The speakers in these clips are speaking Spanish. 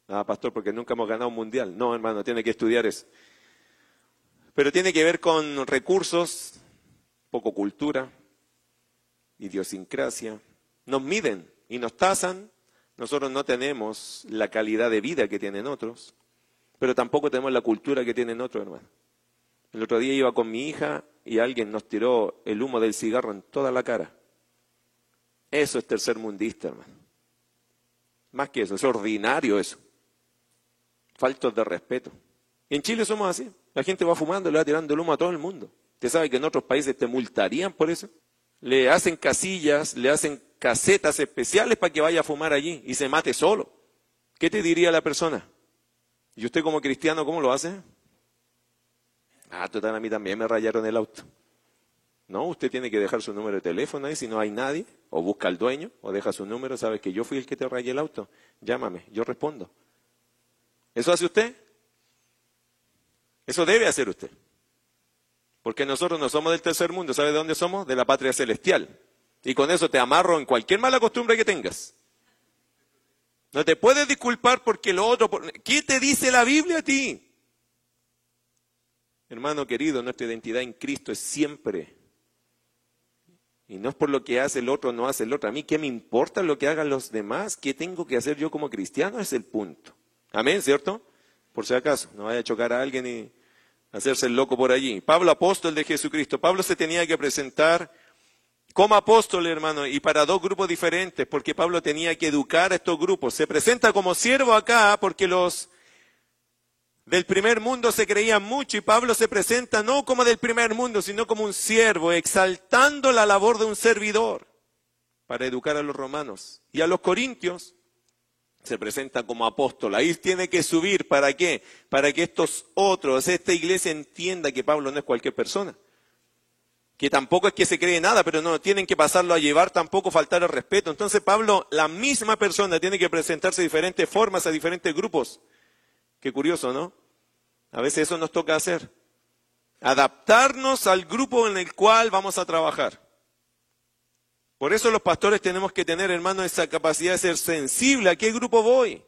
Ah, pastor, porque nunca hemos ganado un mundial. No, hermano, tiene que estudiar eso. Pero tiene que ver con recursos, poco cultura, idiosincrasia. Nos miden y nos tasan. Nosotros no tenemos la calidad de vida que tienen otros, pero tampoco tenemos la cultura que tienen otros, hermano. El otro día iba con mi hija y alguien nos tiró el humo del cigarro en toda la cara. Eso es tercermundista, hermano. Más que eso, es ordinario eso. Faltos de respeto. Y en Chile somos así. La gente va fumando, le va tirando el humo a todo el mundo. ¿Usted sabe que en otros países te multarían por eso? Le hacen casillas, le hacen casetas especiales para que vaya a fumar allí y se mate solo. ¿Qué te diría la persona? ¿Y usted como cristiano cómo lo hace? Ah, total, a mí también me rayaron el auto. No, usted tiene que dejar su número de teléfono ahí si no hay nadie, o busca al dueño, o deja su número, sabes que yo fui el que te rayé el auto. Llámame, yo respondo. ¿Eso hace usted? Eso debe hacer usted. Porque nosotros no somos del tercer mundo, ¿sabe de dónde somos? De la patria celestial. Y con eso te amarro en cualquier mala costumbre que tengas. No te puedes disculpar porque lo otro... ¿Qué te dice la Biblia a ti? Hermano querido, nuestra identidad en Cristo es siempre. Y no es por lo que hace el otro, no hace el otro. A mí, ¿qué me importa lo que hagan los demás? ¿Qué tengo que hacer yo como cristiano? Es el punto. Amén, ¿cierto? Por si acaso, no vaya a chocar a alguien y hacerse el loco por allí. Pablo, apóstol de Jesucristo. Pablo se tenía que presentar como apóstol, hermano, y para dos grupos diferentes, porque Pablo tenía que educar a estos grupos. Se presenta como siervo acá porque los del primer mundo se creían mucho y Pablo se presenta no como del primer mundo, sino como un siervo, exaltando la labor de un servidor para educar a los romanos. Y a los corintios se presenta como apóstol. Ahí tiene que subir, ¿para qué? Para que estos otros, esta iglesia entienda que Pablo no es cualquier persona. Que tampoco es que se cree nada, pero no tienen que pasarlo a llevar, tampoco faltar el respeto. Entonces Pablo, la misma persona, tiene que presentarse de diferentes formas a diferentes grupos. Qué curioso, ¿no? A veces eso nos toca hacer. Adaptarnos al grupo en el cual vamos a trabajar. Por eso los pastores tenemos que tener, hermano, esa capacidad de ser sensible a qué grupo voy.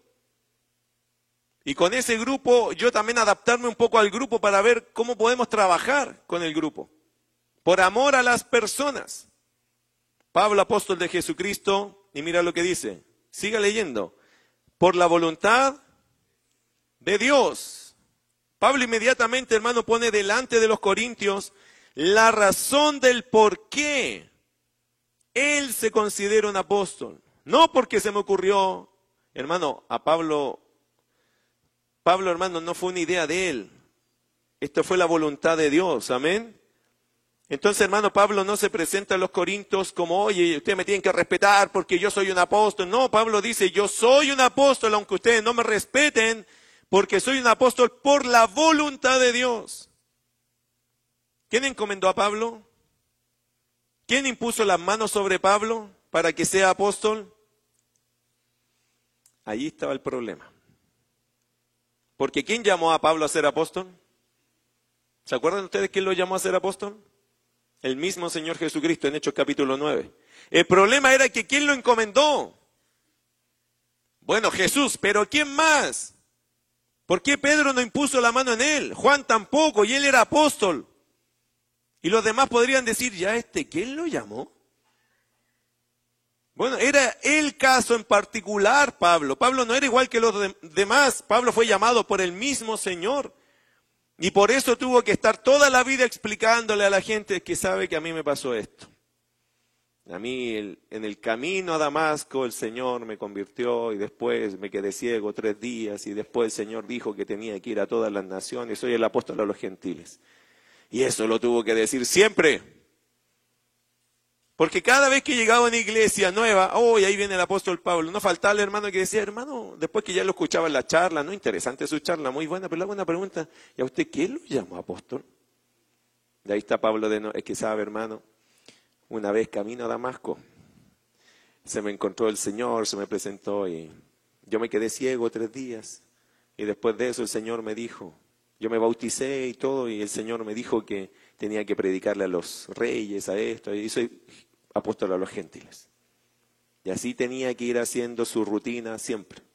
Y con ese grupo, yo también adaptarme un poco al grupo para ver cómo podemos trabajar con el grupo. Por amor a las personas. Pablo, apóstol de Jesucristo, y mira lo que dice. Siga leyendo. Por la voluntad de Dios. Pablo inmediatamente, hermano, pone delante de los corintios la razón del por qué él se considera un apóstol. No porque se me ocurrió, hermano, a Pablo, hermano, no fue una idea de él. Esto fue la voluntad de Dios, amén. Entonces, hermano, Pablo no se presenta a los corintios como, oye, ustedes me tienen que respetar porque yo soy un apóstol. No, Pablo dice, yo soy un apóstol aunque ustedes no me respeten, porque soy un apóstol por la voluntad de Dios. ¿Quién encomendó a Pablo? ¿Quién impuso las manos sobre Pablo para que sea apóstol? Allí estaba el problema. Porque ¿quién llamó a Pablo a ser apóstol? ¿Se acuerdan ustedes quién lo llamó a ser apóstol? El mismo Señor Jesucristo en Hechos capítulo 9. El problema era que ¿quién lo encomendó? Bueno, Jesús, pero ¿quién más? ¿Por qué Pedro no impuso la mano en él? Juan tampoco, y él era apóstol. Y los demás podrían decir, ¿ya quién lo llamó? Bueno, era el caso en particular, Pablo. Pablo no era igual que los demás. Pablo fue llamado por el mismo Señor. Y por eso tuvo que estar toda la vida explicándole a la gente que sabe que a mí me pasó esto. A mí en el camino a Damasco el Señor me convirtió y después me quedé ciego 3 días y después el Señor dijo que tenía que ir a todas las naciones. Soy el apóstol a los gentiles. Y eso lo tuvo que decir siempre. Porque cada vez que llegaba a una iglesia nueva, y ahí viene el apóstol Pablo, no faltaba el hermano que decía, hermano, después que ya lo escuchaba en la charla, no, interesante su charla, muy buena, pero le hago una pregunta, ¿y a usted quién lo llamó apóstol? De ahí está Pablo, es que sabe, hermano, una vez camino a Damasco, se me encontró el Señor, se me presentó y yo me quedé ciego 3 días. Y después de eso el Señor me dijo, yo me bauticé y todo, y el Señor me dijo que tenía que predicarle a los reyes, a esto, y soy apóstol a los gentiles. Y así tenía que ir haciendo su rutina siempre.